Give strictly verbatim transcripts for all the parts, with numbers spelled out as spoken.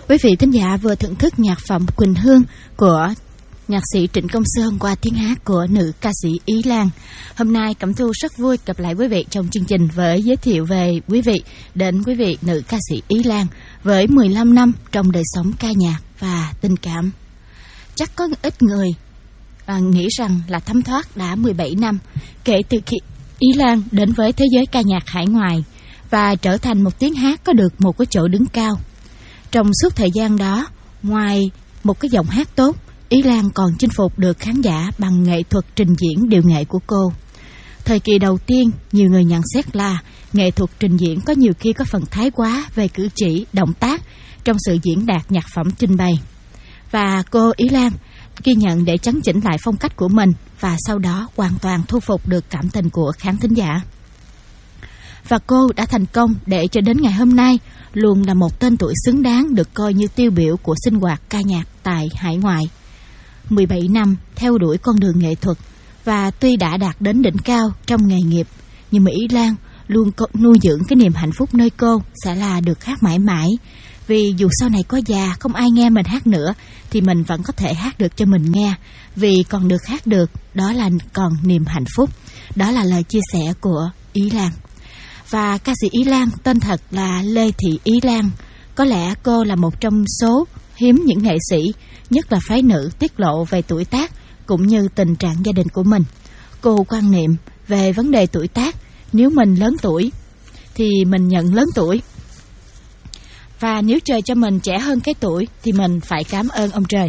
Quý vị thính giả vừa thưởng thức nhạc phẩm Quỳnh Hương của nhạc sĩ Trịnh Công Sơn qua tiếng hát của nữ ca sĩ Ý Lan. Hôm nay Cẩm Thu rất vui gặp lại quý vị trong chương trình với giới thiệu về quý vị đến quý vị nữ ca sĩ Ý Lan với mười lăm năm trong đời sống ca nhạc và tình cảm. Chắc có ít người à, nghĩ rằng là thấm thoát đã mười bảy năm kể từ khi Ý Lan đến với thế giới ca nhạc hải ngoại và trở thành một tiếng hát có được một cái chỗ đứng cao. Trong suốt thời gian đó, ngoài một cái giọng hát tốt, Ý Lan còn chinh phục được khán giả bằng nghệ thuật trình diễn điệu nghệ của cô. Thời kỳ đầu tiên, nhiều người nhận xét là nghệ thuật trình diễn có nhiều khi có phần thái quá về cử chỉ, động tác trong sự diễn đạt nhạc phẩm trình bày. Và cô Ý Lan ghi nhận để chấn chỉnh lại phong cách của mình và sau đó hoàn toàn thu phục được cảm tình của khán thính giả. Và cô đã thành công để cho đến ngày hôm nay luôn là một tên tuổi xứng đáng được coi như tiêu biểu của sinh hoạt ca nhạc tại hải ngoại. mười bảy năm theo đuổi con đường nghệ thuật và tuy đã đạt đến đỉnh cao trong nghề nghiệp, nhưng mà Ý Lan luôn nuôi dưỡng cái niềm hạnh phúc nơi cô sẽ là được hát mãi mãi. Vì dù sau này có già không ai nghe mình hát nữa thì mình vẫn có thể hát được cho mình nghe. Vì còn được hát được, đó là còn niềm hạnh phúc. Đó là lời chia sẻ của Ý Lan. Và ca sĩ Ý Lan tên thật là Lê Thị Ý Lan. Có lẽ cô là một trong số hiếm những nghệ sĩ, nhất là phái nữ, tiết lộ về tuổi tác cũng như tình trạng gia đình của mình. Cô quan niệm về vấn đề tuổi tác, nếu mình lớn tuổi thì mình nhận lớn tuổi. Và nếu trời cho mình trẻ hơn cái tuổi thì mình phải cảm ơn ông trời.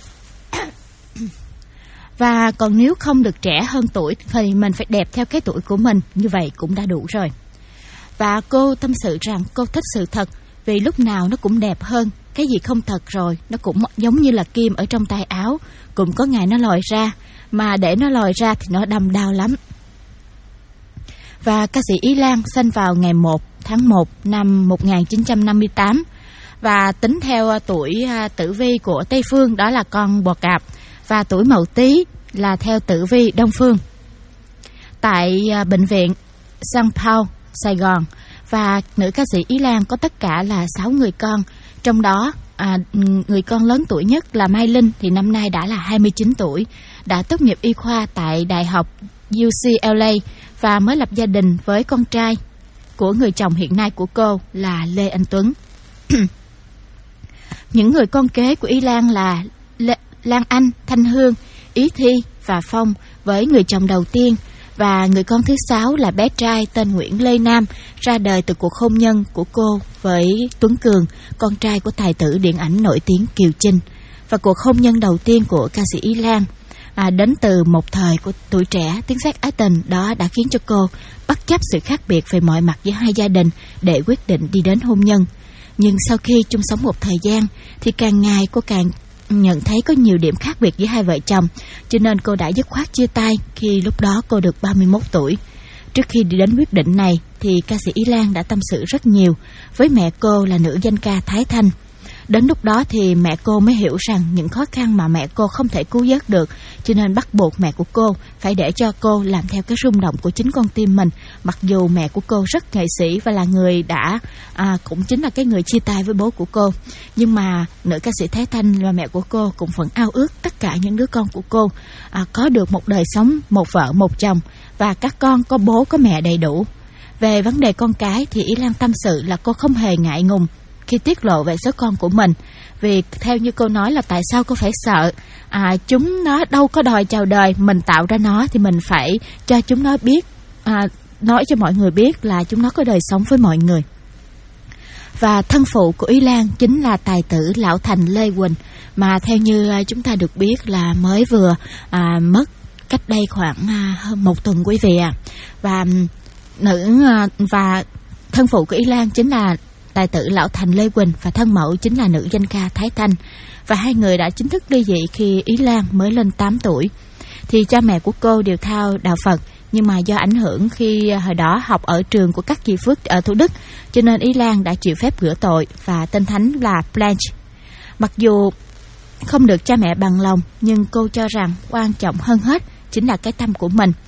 Và còn nếu không được trẻ hơn tuổi thì mình phải đẹp theo cái tuổi của mình, như vậy cũng đã đủ rồi. Và cô tâm sự rằng cô thích sự thật, vì lúc nào nó cũng đẹp hơn. Cái gì không thật rồi, nó cũng giống như là kim ở trong tay áo, cũng có ngày nó lòi ra, mà để nó lòi ra thì nó đâm đau lắm. Và ca sĩ Ý Lan sinh vào ngày một tháng một năm một nghìn chín trăm năm mươi tám. Và tính theo tuổi tử vi của Tây Phương, đó là con Bò Cạp. Và tuổi Mậu Tý là theo tử vi Đông Phương. Tại bệnh viện Saint Paul, Sài Gòn. Và nữ ca sĩ Ý Lan có tất cả là sáu người con. Trong đó à, người con lớn tuổi nhất là Mai Linh thì năm nay đã là hai mươi chín tuổi, đã tốt nghiệp y khoa tại Đại học u xê lờ a và mới lập gia đình với con trai của người chồng hiện nay của cô là Lê Anh Tuấn. Những người con kế của Ý Lan là Lê, Lan Anh, Thanh Hương, Ý Thi và Phong với người chồng đầu tiên. Và người con thứ sáu là bé trai tên Nguyễn Lê Nam, ra đời từ cuộc hôn nhân của cô với Tuấn Cường, con trai của tài tử điện ảnh nổi tiếng Kiều Chinh. Và cuộc hôn nhân đầu tiên của ca sĩ Ý Lan à, đến từ một thời của tuổi trẻ, tiếng sét ái tình, đó đã khiến cho cô bất chấp sự khác biệt về mọi mặt giữa hai gia đình để quyết định đi đến hôn nhân. Nhưng sau khi chung sống một thời gian thì càng ngày cô càng nhận thấy có nhiều điểm khác biệt giữa hai vợ chồng, cho nên cô đã dứt khoát chia tay khi lúc đó cô được ba mươi mốt tuổi. Trước khi đi đến quyết định này thì ca sĩ Ý Lan đã tâm sự rất nhiều với mẹ cô là nữ danh ca Thái Thanh. Đến lúc đó thì mẹ cô mới hiểu rằng những khó khăn mà mẹ cô không thể cứu vớt được, cho nên bắt buộc mẹ của cô phải để cho cô làm theo cái rung động của chính con tim mình. Mặc dù mẹ của cô rất nghệ sĩ và là người đã à, cũng chính là cái người chia tay với bố của cô, nhưng mà nữ ca sĩ Thái Thanh và mẹ của cô cũng vẫn ao ước tất cả những đứa con của cô à, có được một đời sống, một vợ một chồng và các con có bố có mẹ đầy đủ. Về vấn đề con cái thì Ý Lan tâm sự là cô không hề ngại ngùng khi tiết lộ về số con của mình, vì theo như cô nói là tại sao cô phải sợ à, chúng nó đâu có đòi chào đời, mình tạo ra nó thì mình phải cho chúng nó biết, à, nói cho mọi người biết là chúng nó có đời sống với mọi người. Và thân phụ của Ý Lan chính là tài tử lão thành Lê Quỳnh, mà theo như chúng ta được biết là mới vừa à, mất cách đây khoảng à, hơn một tuần quý vị ạ. À. Và nữ à, và thân phụ của Ý Lan chính là tài tử lão thành Lê Quỳnh và thân mẫu chính là nữ danh ca Thái Thanh. Và hai người đã chính thức ly dị khi Ý Lan mới lên tám tuổi. Thì cha mẹ của cô đều theo đạo Phật, nhưng mà do ảnh hưởng khi hồi đó học ở trường của các dì Phước ở Thủ Đức, cho nên Ý Lan đã chịu phép rửa tội và tên thánh là Blanche. Mặc dù không được cha mẹ bằng lòng, nhưng cô cho rằng quan trọng hơn hết chính là cái tâm của mình.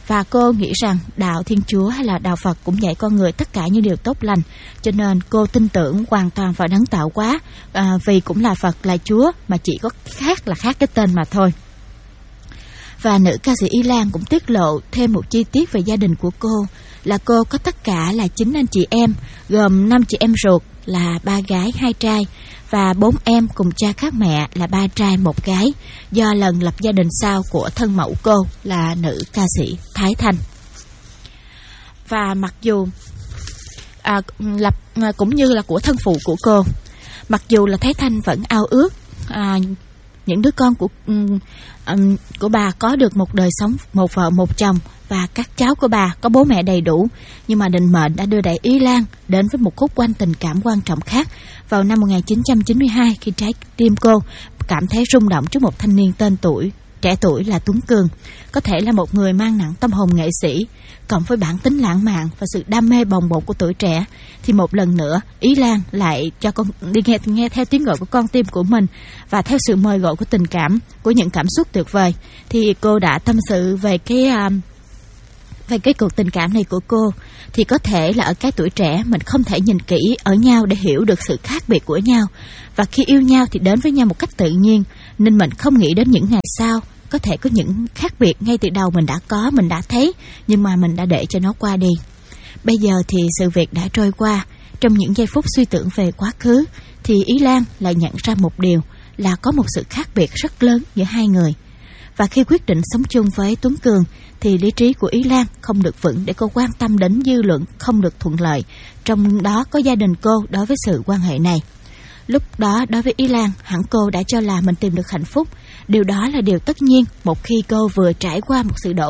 Và cô nghĩ rằng đạo Thiên Chúa hay là đạo Phật cũng dạy con người tất cả những điều tốt lành, cho nên cô tin tưởng hoàn toàn vào đấng tạo hóa, à, vì cũng là Phật, là Chúa, mà chỉ có khác là khác cái tên mà thôi. Và nữ ca sĩ Y Lan cũng tiết lộ thêm một chi tiết về gia đình của cô, là cô có tất cả là chín anh chị em, gồm năm chị em ruột là ba gái hai trai, và bốn em cùng cha khác mẹ là ba trai một gái, do lần lập gia đình sau của thân mẫu cô là nữ ca sĩ Thái Thanh. Và mặc dù à, lập cũng như là của thân phụ của cô, mặc dù là Thái Thanh vẫn ao ước à, những đứa con của um, um, của bà có được một đời sống một vợ một chồng, và các cháu của bà có bố mẹ đầy đủ, nhưng mà định mệnh đã đưa đẩy Y Lan đến với một khúc quanh tình cảm quan trọng khác vào năm một nghìn chín trăm chín mươi hai, khi trái tim cô cảm thấy rung động trước một thanh niên tên tuổi trẻ tuổi là Tuấn Cường, có thể là một người mang nặng tâm hồn nghệ sĩ, cộng với bản tính lãng mạn và sự đam mê bồng bột của tuổi trẻ, thì một lần nữa Y Lan lại cho con đi nghe nghe theo tiếng gọi của con tim của mình, và theo sự mời gọi của tình cảm, của những cảm xúc tuyệt vời, thì cô đã tâm sự về cái uh, về cái cuộc tình cảm này của cô. Thì có thể là ở cái tuổi trẻ mình không thể nhìn kỹ ở nhau để hiểu được sự khác biệt của nhau, và khi yêu nhau thì đến với nhau một cách tự nhiên, nên mình không nghĩ đến những ngày sau có thể có những khác biệt ngay từ đầu mình đã có, mình đã thấy, nhưng mà mình đã để cho nó qua đi. Bây giờ thì sự việc đã trôi qua. Trong những giây phút suy tưởng về quá khứ, thì Y Lan lại nhận ra một điều, là có một sự khác biệt rất lớn giữa hai người. Và khi quyết định sống chung với Tuấn Cường, thì lý trí của Y Lan không được vững để cô quan tâm đến dư luận không được thuận lợi, trong đó có gia đình cô đối với sự quan hệ này. Lúc đó đối với Y Lan, hẳn cô đã cho là mình tìm được hạnh phúc. Điều đó là điều tất nhiên một khi cô vừa trải qua một sự đổ